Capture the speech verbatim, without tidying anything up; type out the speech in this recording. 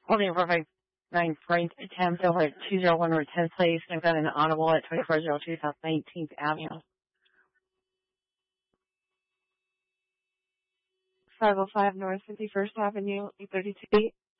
Holding a four five nine Frank attempt over at two oh one Route tenth Place. I've got an audible at twenty-four oh two South nineteenth Avenue. five oh five North fifty-first Avenue, eight thirty-two.